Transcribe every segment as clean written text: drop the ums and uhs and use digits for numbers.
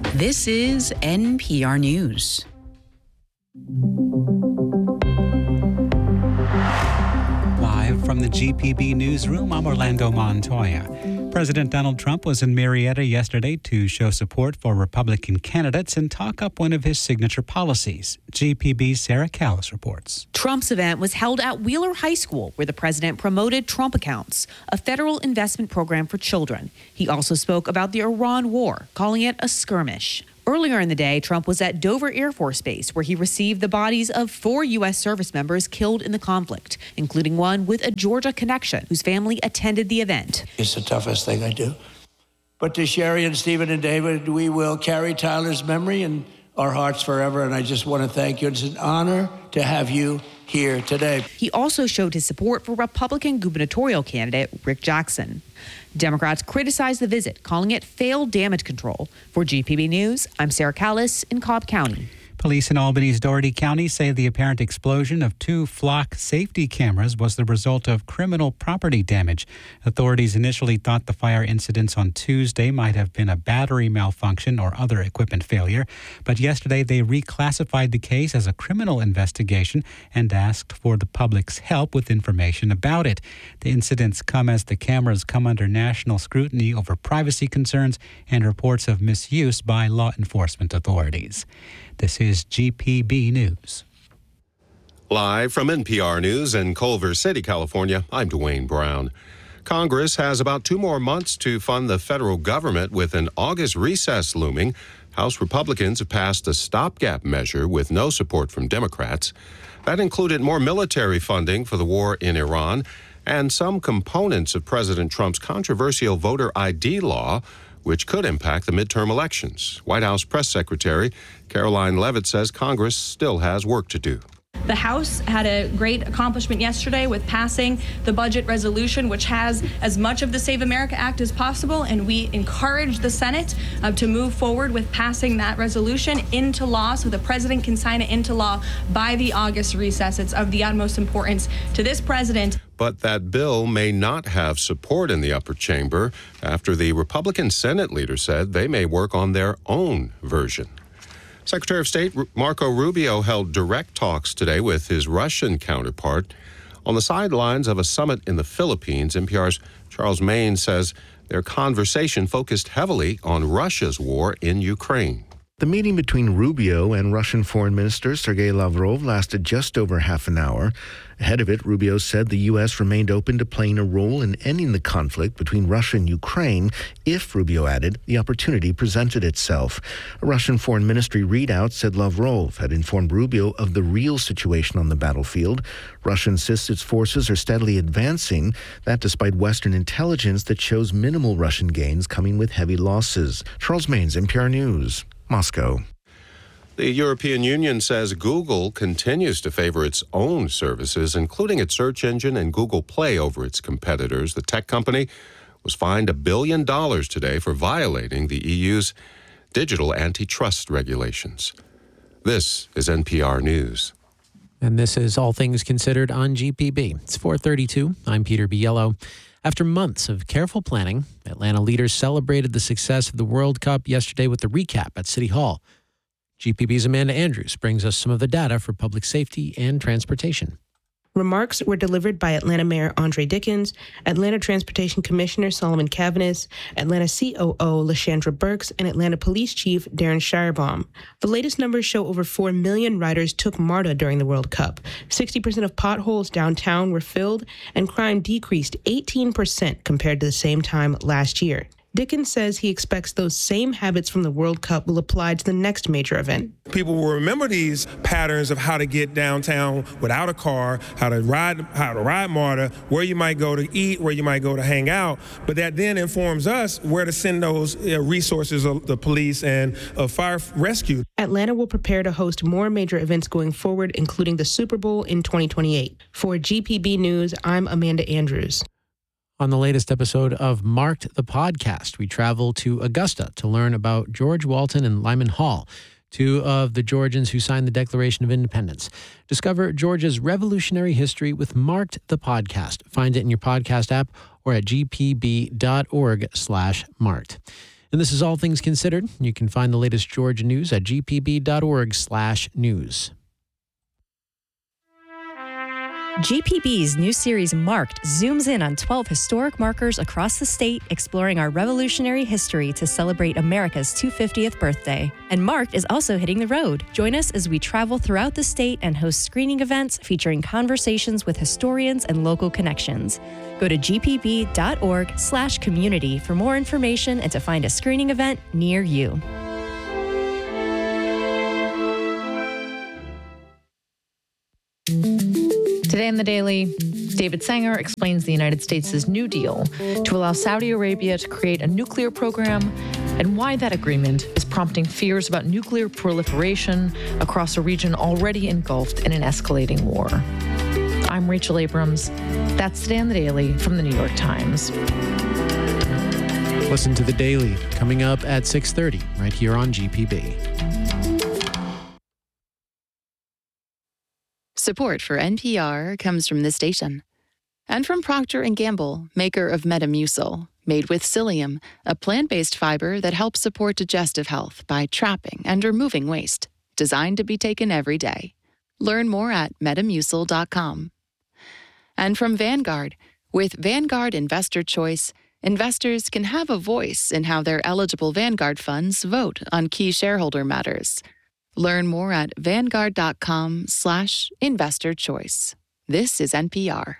This is NPR News. Live from the GPB newsroom, I'm Orlando Montoya. President Donald Trump was in Marietta yesterday to show support for Republican candidates and talk up one of his signature policies. GPB's Sarah Callis reports. Trump's event was held at Wheeler High School, where the president promoted Trump Accounts, a federal investment program for children. He also spoke about the Iran war, calling it a skirmish. Earlier in the day, Trump was at Dover Air Force Base, where he received the bodies of 4 U.S. service members killed in the conflict, including one with a Georgia connection, whose family attended the event. It's the toughest thing I do. But to Sherry and Stephen and David, we will carry Tyler's memory in our hearts forever, and I just want to thank you. It's an honor to have you here today. He also showed his support for Republican gubernatorial candidate Rick Jackson. Democrats criticized the visit, calling it failed damage control. For GPB News, I'm Sarah Callis in Cobb County. Police in Albany's Doherty County say the apparent explosion of 2 flock safety cameras was the result of criminal property damage. Authorities initially thought the fire incidents on Tuesday might have been a battery malfunction or other equipment failure, but yesterday they reclassified the case as a criminal investigation and asked for the public's help with information about it. The incidents come as the cameras come under national scrutiny over privacy concerns and reports of misuse by law enforcement authorities. This is GPB News. Live from NPR News in Culver City, California, I'm Dwayne Brown. Congress has about 2 more months to fund the federal government with an August recess looming. House Republicans have passed a stopgap measure with no support from Democrats. That included more military funding for the war in Iran and some components of President Trump's controversial voter ID law, which could impact the midterm elections. White House Press Secretary Caroline Leavitt says Congress still has work to do. The House had a great accomplishment yesterday with passing the budget resolution, which has as much of the Save America Act as possible, and we encourage the Senate to move forward with passing that resolution into law so the president can sign it into law by the August recess. It's of the utmost importance to this president. But that bill may not have support in the upper chamber after the Republican Senate leader said they may work on their own version. Secretary of State Marco Rubio held direct talks today with his Russian counterpart on the sidelines of a summit in the Philippines. NPR's Charles Maine says their conversation focused heavily on Russia's war in Ukraine. The meeting between Rubio and Russian Foreign Minister Sergei Lavrov lasted just over half an hour. Ahead of it, Rubio said the U.S. remained open to playing a role in ending the conflict between Russia and Ukraine if, Rubio added, the opportunity presented itself. A Russian Foreign Ministry readout said Lavrov had informed Rubio of the real situation on the battlefield. Russia insists its forces are steadily advancing, that despite Western intelligence that shows minimal Russian gains coming with heavy losses. Charles Maines, NPR News, Moscow. The European Union says Google continues to favor its own services, including its search engine and Google Play over its competitors. The tech company was fined $1 billion today for violating the EU's digital antitrust regulations. This is NPR News. And this is All Things Considered on GPB. It's 4:32. I'm Peter Biello. After months of careful planning, Atlanta leaders celebrated the success of the World Cup yesterday with a recap at City Hall. GPB's Amanda Andrews brings us some of the data for public safety and transportation. Remarks were delivered by Atlanta Mayor Andre Dickens, Atlanta Transportation Commissioner Solomon Cavanis, Atlanta COO LaShandra Burks, and Atlanta Police Chief Darren Shirebaum. The latest numbers show over 4 million riders took MARTA during the World Cup. 60% of potholes downtown were filled, and crime decreased 18% compared to the same time last year. Dickens says he expects those same habits from the World Cup will apply to the next major event. People will remember these patterns of how to get downtown without a car, how to ride MARTA, where you might go to eat, where you might go to hang out. But that then informs us where to send those resources of the police and of fire rescue. Atlanta will prepare to host more major events going forward, including the Super Bowl in 2028. For GPB News, I'm Amanda Andrews. On the latest episode of Marked the Podcast, we travel to Augusta to learn about George Walton and Lyman Hall, 2 of the Georgians who signed the Declaration of Independence. Discover Georgia's revolutionary history with Marked the Podcast. Find it in your podcast app or at gpb.org/marked. And this is All Things Considered. You can find the latest Georgia news at gpb.org/news. GPB's new series Marked zooms in on 12 historic markers across the state, exploring our revolutionary history to celebrate America's 250th birthday. And Marked is also hitting the road. Join us as we travel throughout the state and host screening events featuring conversations with historians and local connections. Go to gpb.org/community for more information and to find a screening event near you. Today in the Daily, David Sanger explains the United States' New Deal to allow Saudi Arabia to create a nuclear program and why that agreement is prompting fears about nuclear proliferation across a region already engulfed in an escalating war. I'm Rachel Abrams. That's Today in the Daily from the New York Times. Listen to The Daily coming up at 6:30 right here on GPB. Support for NPR comes from this station and from Procter & Gamble, maker of Metamucil, made with psyllium, a plant-based fiber that helps support digestive health by trapping and removing waste, designed to be taken every day. Learn more at metamucil.com. And from Vanguard, with Vanguard Investor Choice, investors can have a voice in how their eligible Vanguard funds vote on key shareholder matters. Learn more at vanguard.com/investor choice. This is NPR.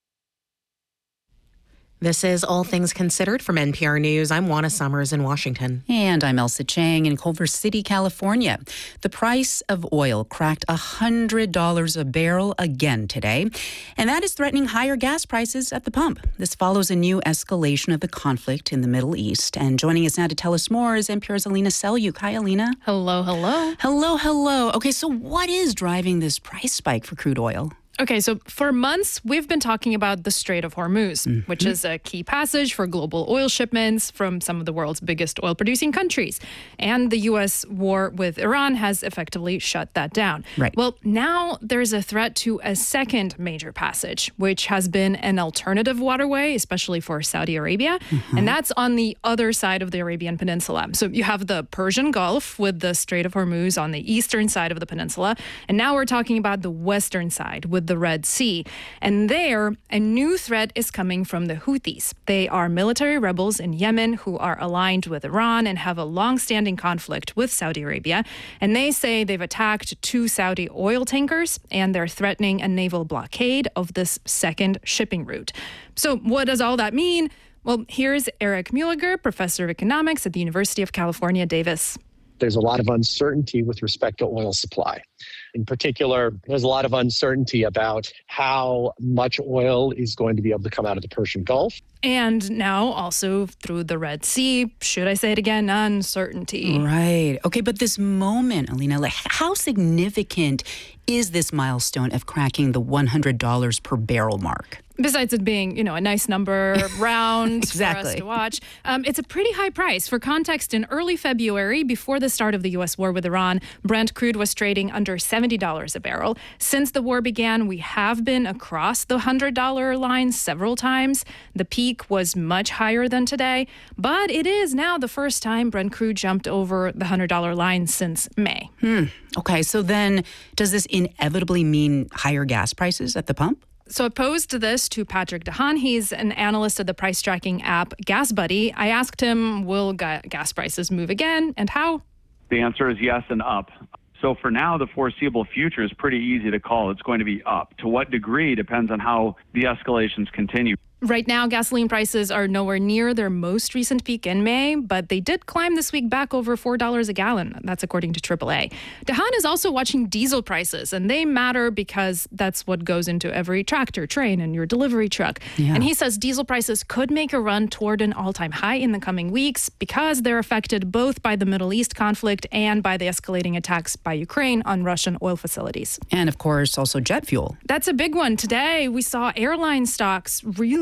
This is All Things Considered from NPR News. I'm Juana Summers in Washington. And I'm Elsa Chang in Culver City, California. The price of oil cracked $100 a barrel again today, and that is threatening higher gas prices at the pump. This follows a new escalation of the conflict in the Middle East. And joining us now to tell us more is NPR's Alina Selyuk. Hi, Alina. Hello, hello. Hello, hello. Okay, so what is driving this price spike for crude oil? Okay, so for months, we've been talking about the Strait of Hormuz, which is a key passage for global oil shipments from some of the world's biggest oil-producing countries. And the U.S. war with Iran has effectively shut that down. Right. Well, now there's a threat to a second major passage, which has been an alternative waterway, especially for Saudi Arabia. And that's on the other side of the Arabian Peninsula. So you have the Persian Gulf with the Strait of Hormuz on the eastern side of the peninsula. And now we're talking about the western side with the Red Sea. And there, a new threat is coming from the Houthis. They are military rebels in Yemen who are aligned with Iran and have a long-standing conflict with Saudi Arabia. And they say they've attacked 2 Saudi oil tankers, and they're threatening a naval blockade of this second shipping route. So what does all that mean? Well, here's Eric Mueliger, professor of economics at the University of California, Davis. There's a lot of uncertainty with respect to oil supply. In particular, there's a lot of uncertainty about how much oil is going to be able to come out of the Persian Gulf. And now also through the Red Sea, should I say it again, uncertainty. Right. Okay, but this moment, Alina, like how significant is this milestone of cracking the $100 per barrel mark? Besides it being, a nice number, round Exactly. for us to watch, it's a pretty high price. For context, in early February, before the start of the U.S. war with Iran, Brent crude was trading under $70 a barrel. Since the war began, we have been across the $100 line several times. The peak was much higher than today, but it is now the first time Brent crude jumped over the $100 line since May. Okay, so then does this inevitably mean higher gas prices at the pump? So I posed this to Patrick DeHaan. He's an analyst of the price tracking app GasBuddy. I asked him, will gas prices move again and how? The answer is yes and up. So for now, the foreseeable future is pretty easy to call. It's going to be up. To what degree depends on how the escalations continue. Right now, gasoline prices are nowhere near their most recent peak in May, but they did climb this week back over $4 a gallon. That's according to AAA. DeHaan is also watching diesel prices, and they matter because that's what goes into every tractor, train, and your delivery truck. Yeah. And he says diesel prices could make a run toward an all-time high in the coming weeks because they're affected both by the Middle East conflict and by the escalating attacks by Ukraine on Russian oil facilities. And, of course, also jet fuel. That's a big one. Today, we saw airline stocks really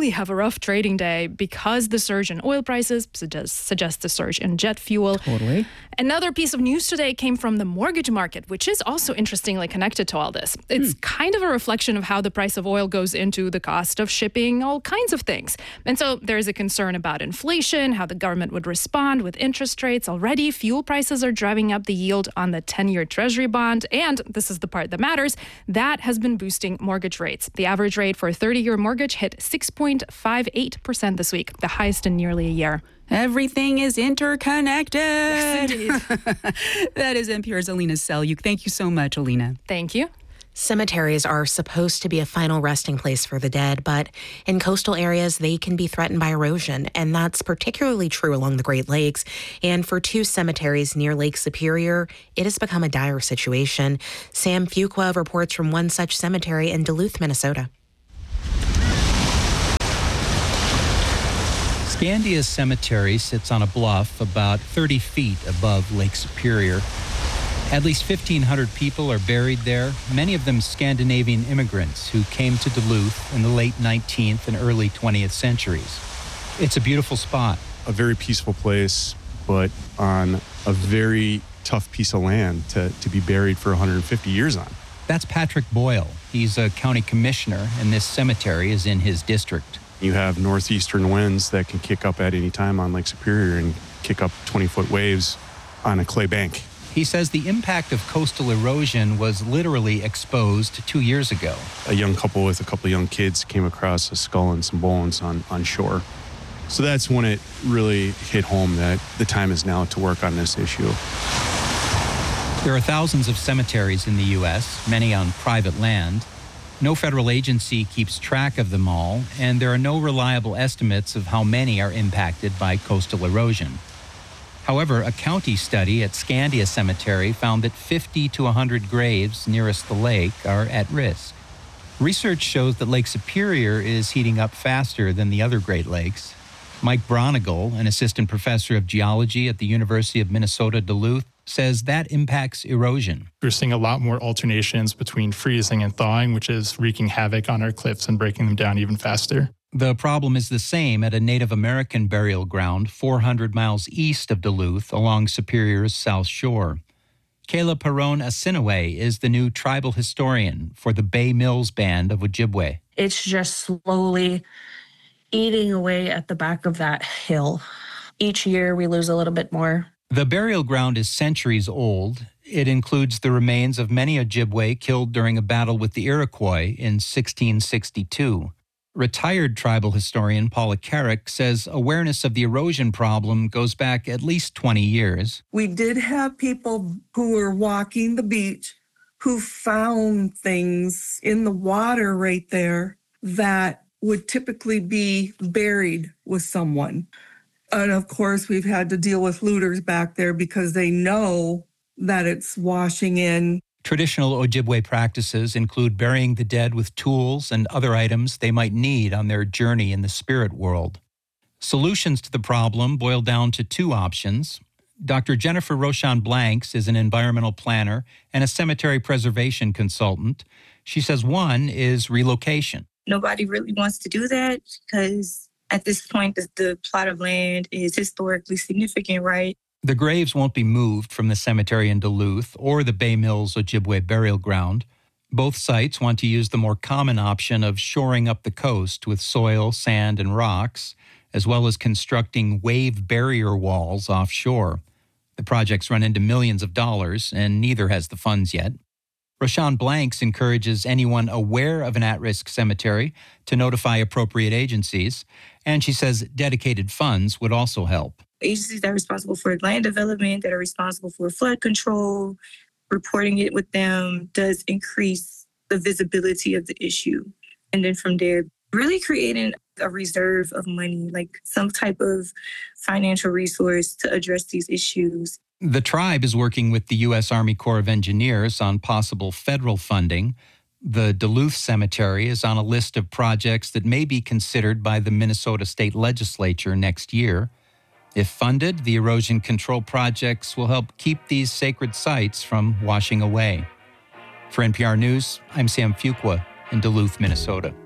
really have a rough trading day because the surge in oil prices suggests a surge in jet fuel. Totally. Another piece of news today came from the mortgage market, which is also interestingly connected to all this. It's kind of a reflection of how the price of oil goes into the cost of shipping all kinds of things. And so there's a concern about inflation, how the government would respond with interest rates. Already, fuel prices are driving up the yield on the 10-year Treasury bond. And this is the part that matters, that has been boosting mortgage rates. The average rate for a 30-year mortgage hit 6.58% this week, the highest in nearly a year. Everything is interconnected. Yes, indeed. That is NPR's Alina Selyuk. Thank you so much, Alina. Thank you. Cemeteries are supposed to be a final resting place for the dead, but in coastal areas, they can be threatened by erosion, and that's particularly true along the Great Lakes. And for 2 cemeteries near Lake Superior, it has become a dire situation. Sam Fuqua reports from one such cemetery in Duluth, Minnesota. Scandia Cemetery sits on a bluff about 30 feet above Lake Superior. At least 1,500 people are buried there, many of them Scandinavian immigrants who came to Duluth in the late 19th and early 20th centuries. It's a beautiful spot. A very peaceful place, but on a very tough piece of land to be buried for 150 years on. That's Patrick Boyle. He's a county commissioner, and this cemetery is in his district. You have northeastern winds that can kick up at any time on Lake Superior and kick up 20-foot waves on a clay bank. He says the impact of coastal erosion was literally exposed 2 years ago. A young couple with a couple of young kids came across a skull and some bones on shore. So that's when it really hit home that the time is now to work on this issue. There are thousands of cemeteries in the U.S., many on private land. No federal agency keeps track of them all, and there are no reliable estimates of how many are impacted by coastal erosion. However, a county study at Scandia Cemetery found that 50 to 100 graves nearest the lake are at risk. Research shows that Lake Superior is heating up faster than the other Great Lakes. Mike Bronigal, an assistant professor of geology at the University of Minnesota Duluth, says that impacts erosion. We're seeing a lot more alternations between freezing and thawing, which is wreaking havoc on our cliffs and breaking them down even faster. The problem is the same at a Native American burial ground 400 miles east of Duluth along Superior's south shore. Kayla Perron-Asinaway is the new tribal historian for the Bay Mills Band of Ojibwe. It's just slowly eating away at the back of that hill. Each year we lose a little bit more. The burial ground is centuries old. It includes the remains of many Ojibwe killed during a battle with the Iroquois in 1662. Retired tribal historian Paula Carrick says awareness of the erosion problem goes back at least 20 years. We did have people who were walking the beach who found things in the water right there that would typically be buried with someone. And of course, we've had to deal with looters back there because they know that it's washing in. Traditional Ojibwe practices include burying the dead with tools and other items they might need on their journey in the spirit world. Solutions to the problem boil down to 2 options. Dr. Jennifer Roshan Blanks is an environmental planner and a cemetery preservation consultant. She says one is relocation. Nobody really wants to do that because at this point, the plot of land is historically significant, right? The graves won't be moved from the cemetery in Duluth or the Bay Mills Ojibwe burial ground. Both sites want to use the more common option of shoring up the coast with soil, sand, and rocks, as well as constructing wave barrier walls offshore. The projects run into millions of dollars, and neither has the funds yet. Roshan Blanks encourages anyone aware of an at-risk cemetery to notify appropriate agencies, and she says dedicated funds would also help. Agencies that are responsible for land development, that are responsible for flood control, reporting it with them does increase the visibility of the issue. And then from there, really creating a reserve of money, like some type of financial resource to address these issues. The tribe is working with the U.S. Army Corps of Engineers on possible federal funding. The Duluth Cemetery is on a list of projects that may be considered by the Minnesota State Legislature next year. If funded, the erosion control projects will help keep these sacred sites from washing away. For NPR News, I'm Sam Fuqua in Duluth, Minnesota.